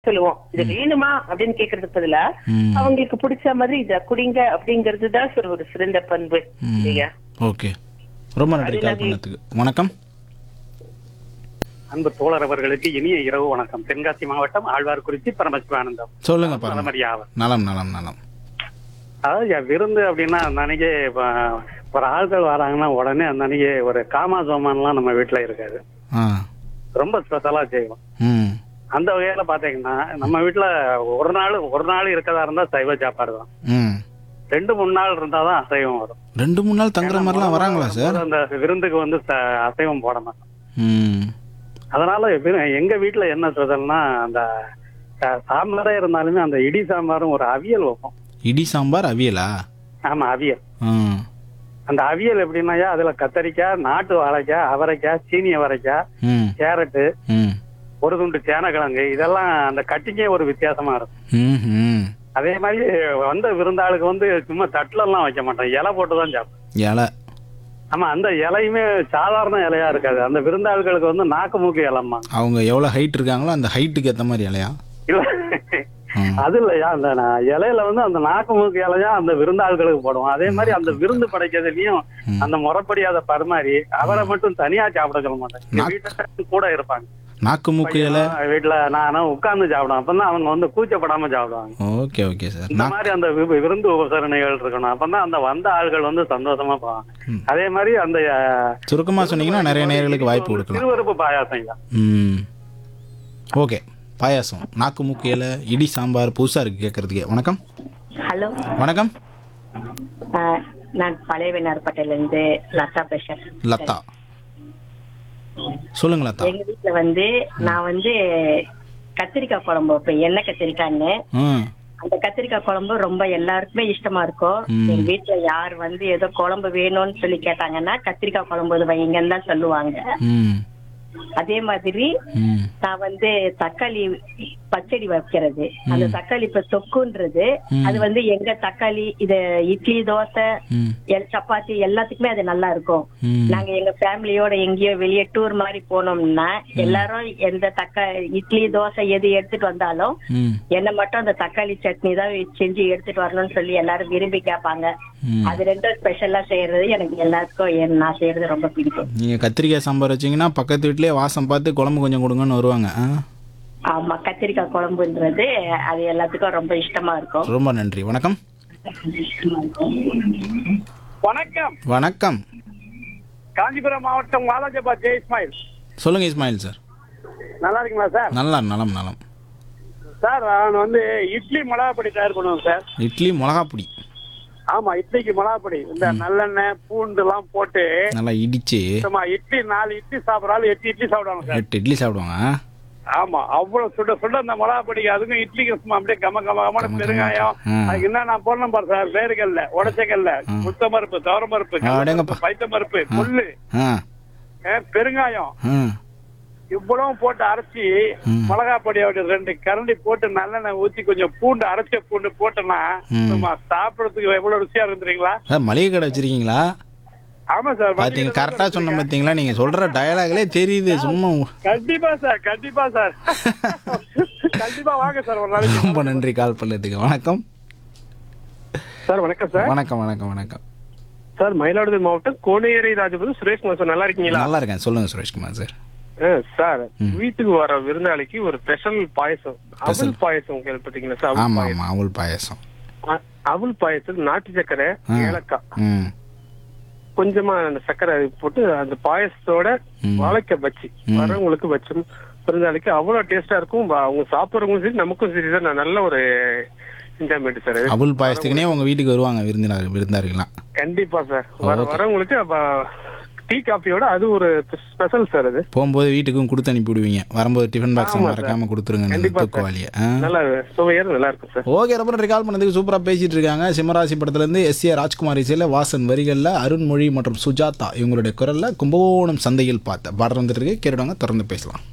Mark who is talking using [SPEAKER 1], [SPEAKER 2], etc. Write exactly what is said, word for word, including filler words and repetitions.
[SPEAKER 1] சொல்லுவோம். இது வேணுமா அப்படின்னு கேக்குறதுக்கு பதிலா அவங்களுக்கு பிடிச்ச மாதிரி இத குடிங்க அப்படிங்கிறது தான் சார் ஒரு சிறந்த பண்பு இல்லையா?
[SPEAKER 2] ஓகே, ரொம்ப நன்றி கால் பண்ணதுக்கு. வணக்கம்.
[SPEAKER 3] அன்பு தோழர் அவர்களுக்கு இனிய இரவு வணக்கம். தென்காசி மாவட்டம் ஆழ்வார்குறிச்சி பரமசிவானந்தம்.
[SPEAKER 2] சொல்லுங்க பரமரியாவ. நலம் நலம் நலம்.
[SPEAKER 3] அதாவது விருந்து அப்படின்னா அந்த அன்னைக்கு ஒரு ஆள்கள் வராங்கன்னா உடனே அந்த அன்னைக்கு ஒரு காமா சோமான்லாம் நம்ம வீட்டுல இருக்காது, ரொம்ப ஸ்பெஷலா செய்வோம். அந்த வகையில பாத்தீங்கன்னா நம்ம வீட்டுல ஒரு நாள் ஒரு நாள் இருக்கதா இருந்தா சைவ சாப்பாடு தான். ரெண்டு மூணு நாள் இருந்தாதான் அசைவம் வரும்.
[SPEAKER 2] ரெண்டு மூணு நாள் தங்குற மாதிரிலாம் வராங்களா சார்?
[SPEAKER 3] அந்த விருந்துக்கு வந்து அசைவம் போட மாட்டோம். அதனால எங்க வீட்டுல என்ன ஸ்பெஷல்னா அந்த சாம்பாரே இருந்தாலுமே அந்த இடி சாம்பாரும் ஒரு அவியல் வைப்போம்.
[SPEAKER 2] இடி சாம்பார் அவியலா? ஆமா
[SPEAKER 3] அவியல். அந்த அவியல் எப்படின்னாயா அதுல கத்தரிக்காய், நாட்டு வாழைக்காய், அவரைக்காய், சீனி அவரைக்காய், கேரட்டு, ஒரு துண்டு சேனக்கிழங்கு, இதெல்லாம் அந்த கட்டிக்கே ஒரு வித்தியாசமா இருக்கும். அதே மாதிரி வந்த விருந்தாளுக்கு வந்து சும்மா தட்டுல எல்லாம் வைக்க மாட்டோம், இலை போட்டுதான் சாப்பிடும்.
[SPEAKER 2] இலை?
[SPEAKER 3] ஆமா, அந்த இலையுமே சாதாரண இலையா இருக்காது. அந்த விருந்தாளுகளுக்கு வந்து நாக்கு மூக்கு இலைமா.
[SPEAKER 2] அவங்க எவ்வளவு ஹைட் இருக்காங்களோ அந்த ஹைட்டுக்கு ஏத்த மாதிரி இலையா?
[SPEAKER 3] இல்ல அது இல்லையா, அந்த இலையில வந்து அந்த நாக்கு மூக்கு இலையா அந்த விருந்தாளுகளுக்கு போடுவோம். அதே மாதிரி அந்த விருந்து படைக்கிறதுலயும் அந்த முறைப்படி அதை பரிமாறி அவரை மட்டும் தனியா சாப்பிட சொல்ல மாட்டேன், வீட்டுல கூட இருப்பாங்க.
[SPEAKER 2] நாக்கு மூக்கு இலை
[SPEAKER 3] வீட்டுல நானும் உட்கார்ந்து சாப்பிடுவேன். அப்பதான் அவங்க வந்து கூச்சப்படாம சாப்பிடுவாங்க.
[SPEAKER 2] Okay okay sir.
[SPEAKER 3] இந்த மாதிரி அந்த விருந்து உபசரணைகள் இருக்கணும். அப்பதான் அந்த வந்த ஆள்கள் வந்து சந்தோஷமா போவாங்க. அதே மாதிரி அந்த
[SPEAKER 2] சுருக்கமா சொன்னீங்கன்னா நிறைய நேயர்களுக்கு வாய்ப்பு கொடுக்கலாம்.
[SPEAKER 3] திருவருப்பு பாயாசம்.
[SPEAKER 2] ம் ஓகே, பாயாசம், நாக்கு மூக்கு இலை, இடி சாம்பார், புதுசா இருக்கு கேட்கறதுக்கே. வணக்கம்.
[SPEAKER 4] ஹலோ
[SPEAKER 2] வணக்கம்.
[SPEAKER 4] நான் பழைய வெண்ணார்பேட்டையில இருந்து லதா பேசுறேன்.
[SPEAKER 2] லதா சொல்லுங்க லதா.
[SPEAKER 4] எங்க வீட்டுல வந்து நான் வந்து கத்திரிக்காய் குழம்பு வைப்பேன், எண்ணெய் கத்திரிக்காய்ன்னு. அந்த கத்திரிக்காய் குழம்பு ரொம்ப எல்லாருக்குமே இஷ்டமா இருக்கும். எங்க வீட்டுல யார் வந்து ஏதோ குழம்பு வேணும்னு சொல்லி கேட்டாங்கன்னா கத்திரிக்காய் குழம்பு வைங்கன்னு தான் சொல்லுவாங்க. அதே மாதிரி நான் வந்து தக்காளி பச்சடி வைக்கிறது, அந்த தக்காளி இப்ப தொக்குன்றது அது வந்து எங்க தக்காளி இது இட்லி, தோசை, சப்பாத்தி எல்லாத்துக்குமே அது நல்லா இருக்கும். நாங்க எங்க ஃபேமிலியோட எங்கேயோ வெளியே டூர் மாதிரி போனோம்னா எல்லாரும் எந்த தக்காளி இட்லி தோசை எது எடுத்துட்டு வந்தாலும் என்ன மட்டும் அந்த தக்காளி சட்னி தான் செஞ்சு எடுத்துட்டு வரணும்னு சொல்லி எல்லாரும் விரும்பி கேட்பாங்க. அது ரெண்டும் ஸ்பெஷலா செய்யறது எனக்கு எல்லாத்துக்கும் நான் செய்யறது ரொம்ப பிடிக்கும்.
[SPEAKER 2] நீங்க கத்திரிக்காய் சாம்பார் வச்சீங்கன்னா பக்கத்து வீட்லயே வாசம் பார்த்து குழம்பு கொஞ்சம் கொடுங்கன்னு வருவாங்க.
[SPEAKER 4] ஆமா, கத்திரிக்காய் குழம்புன்றது அது எல்லாத்துக்கும் ரொம்ப இஷ்டமா இருக்கும்.
[SPEAKER 2] ரொம்ப நன்றி. வணக்கம்.
[SPEAKER 3] வணக்கம்.
[SPEAKER 2] வணக்கம்.
[SPEAKER 3] காஞ்சிபுரம் மாவட்டம் வாலாஜாபா ஜெய் இஸ்மாயில்.
[SPEAKER 2] சொல்லுங்க இஸ்மாயில் சார்.
[SPEAKER 3] நல்லா இருக்கீங்களா சார்?
[SPEAKER 2] நல்லா நலம் நலம்
[SPEAKER 3] சார். நான் வந்து இட்லி மிளகா பொடி தயார் பண்ணுவேன் சார்.
[SPEAKER 2] இட்லி மிளகா பொடி? ஆமா,
[SPEAKER 3] இட்லிக்கு மிளகா பொடி இந்த நல்லெண்ணெய் பூண்டு எல்லாம் போட்டு
[SPEAKER 2] நல்லா இடிச்சு
[SPEAKER 3] இட்லி நாலு இட்லி சாப்பிடறாலும் எட்டு இட்லி சாப்பிடுவாங்க சார்.
[SPEAKER 2] எட்டு இட்லி சாப்பிடுவாங்க.
[SPEAKER 3] ஆமா, அவ்வளவு சுட சுட அந்த மிளகா பொடிக்கு அதுக்கும் இட்லிக்கு சும்மா அப்படியே கம கம கம பெருங்காயம். அதுக்கு என்ன நான் போடணும் பாரு சார், வேர்கல்ல, உடச்சக்கல்ல, முத்த பருப்பு, துவரம் பருப்பு, பைத்த பருப்பு, புல்லு, பெருங்காயம் இவ்வளவு போட்டு அரைச்சி மிளகா பொடியோட ரெண்டு கரண்டி போட்டு நல்லெண்ணெய் ஊத்தி கொஞ்சம் பூண்டு அரைச்ச பூண்டு போட்டோம்னா சாப்பிடறதுக்கு எவ்வளவு ருசியா இருந்துறீங்களா?
[SPEAKER 2] மளிகை கடை வச்சிருக்கீங்களா?
[SPEAKER 3] ஆமா சார்.
[SPEAKER 2] பாத்தீங்க, கரெக்டா சொன்ன பாத்தீங்களா? நீங்க சொல்ற டயலாக்லே தெரியுது. சும்மா
[SPEAKER 3] கண்டிப்பா சார், கண்டிப்பா சார், கண்டிப்பா வாங்க சார் ஒரு நாளைக்கு.
[SPEAKER 2] ரொம்ப நன்றி கால் பண்ணதுக்கு. வணக்கம்
[SPEAKER 3] சார். வணக்கம் சார்.
[SPEAKER 2] வணக்கம் வணக்கம் வணக்கம்
[SPEAKER 3] சார். மயிலாடுதுறை மாவட்டம் கோனேரி ராஜபுரம் சுரேஷ்குமார் சார். நல்லா இருக்கீங்களா?
[SPEAKER 2] நல்லா இருக்கேன். சொல்லுங்க சுரேஷ்குமார் சார்.
[SPEAKER 3] சார், வீட்டுக்கு வர விருந்தாளிக்கு ஒரு ஸ்பெஷல் பாயசம், அவல் பாயசம் கேள்விப்பட்டீங்களா சார்?
[SPEAKER 2] ஆமா ஆமா, அவல் பாயசம்.
[SPEAKER 3] அவல் பாயசம் நாட்டு சக்கரை, ஏலக்காய், கொஞ்சமா அந்த சக்கரை போட்டு அந்த பாயசத்தோட வாழைக்காய் பச்சி வரவங்களுக்கு வச்சோம் விருந்தாளிக்கு அவ்வளவு டேஸ்டா இருக்கும். அவங்க சாப்பிடுறவங்களும் சரி நமக்கும் சரி சார். நல்ல ஒரு என்ஜாய்மெண்ட் சார்.
[SPEAKER 2] அவல் பாயசத்துக்குனே உங்க வீட்டுக்கு வருவாங்க விருந்தினர் விருந்தாளிகளாம்.
[SPEAKER 3] கண்டிப்பா சார். வரவங்களுக்கு டீ காஃபியோட அது ஒரு ஸ்பெஷல் சார். அது போகும்போது
[SPEAKER 2] வீட்டுக்கும் கொடுத்து அனுப்பி விடுவீங்க, வரும்போது டிஃபன் பாக்ஸ் மறக்காம கொடுத்துருங்க.
[SPEAKER 3] நல்லா சுவையாக நல்லா இருக்கும் சார்.
[SPEAKER 2] ஓகே, ரொம்ப நன்றி கால் பண்ணதுக்கு. சூப்பரா பேசிட்டு இருக்காங்க. சிம்மராசி படத்துல இருந்து எஸ் ஏ ராஜ்குமார் இசையில, வாசன் வரிகள்ல, அருண்மொழி மற்றும் சுஜாதா இவங்களுடைய குரல்ல கும்பகோணம் சந்தையில் பார்த்த பாடம் வந்துட்டு இருக்கு. கேட்டுவாங்க, தொடர்ந்து பேசலாம்.